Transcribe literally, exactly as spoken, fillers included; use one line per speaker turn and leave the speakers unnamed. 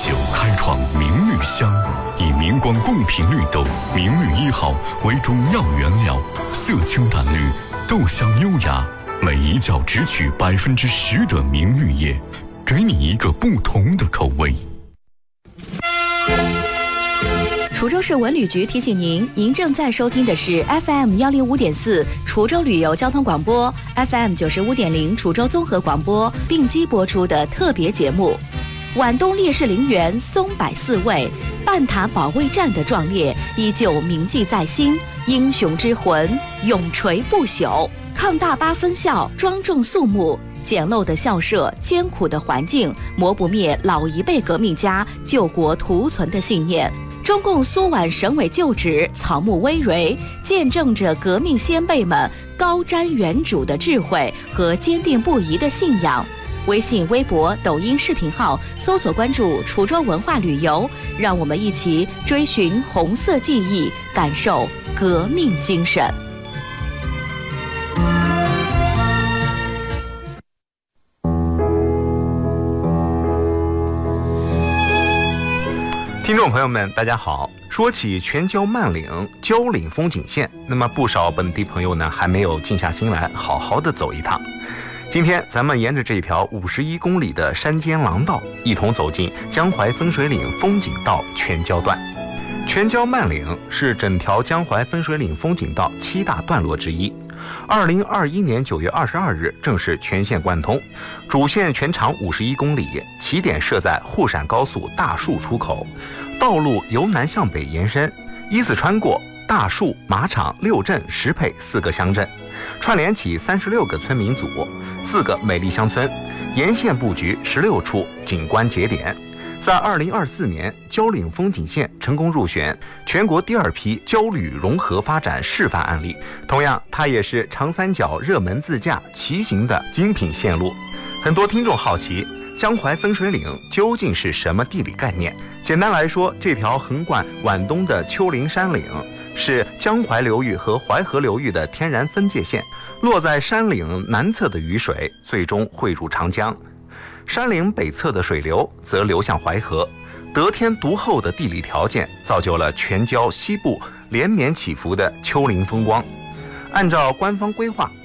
九开创明绿香，以明光贡品绿豆明绿一号为中药原料，色清淡绿，豆香优雅，每一角只取百分之十的明绿叶，给你一个不同的口味。
滁州市文旅局提醒您，您正在收听的是 F M 幺零五点四滁州旅游交通广播 ，F M 九十五点零滁州综合广播并机播出的特别节目。皖东烈士陵园松柏四位，半塔保卫战的壮烈依旧铭记在心，英雄之魂永垂不朽。抗大八分校庄重肃穆，简陋的校舍，艰苦的环境，磨不灭老一辈革命家救国图存的信念。中共苏皖省委旧址草木葳蕤，见证着革命先辈们高瞻远瞩的智慧和坚定不移的信仰。微信、微博、抖音视频号搜索关注滁州文化旅游，让我们一起追寻红色记忆，感受革命精神。
听众朋友们，大家好。说起全椒慢岭蕉岭风景线，那么不少本地朋友呢还没有静下心来好好的走一趟。今天咱们沿着这条五十一公里的山间廊道，一同走进江淮分水岭风景道全椒段。全椒慢岭是整条江淮分水岭风景道七大段落之一。二零二一年九月二十二日正式全线贯通，主线全长五十一公里，起点设在沪陕高速大树出口，道路由南向北延伸，依次穿过大树、马场、六镇、石沛四个乡镇，串联起三十六个村民组，四个美丽乡村，沿线布局十六处景观节点。在二零二四年，蕉岭风景线成功入选全国第二批蕉旅融合发展示范案例。同样，它也是长三角热门自驾骑行的精品线路。很多听众好奇，江淮分水岭究竟是什么地理概念？简单来说，这条横贯皖东的丘陵山岭是江淮流域和淮河流域的天然分界线，落在山岭南侧的雨水最终汇入长江。山岭北侧的水流则流向淮河，得天独厚的地理条件造就了全椒西部连绵起伏的丘陵风光。按照官方规划，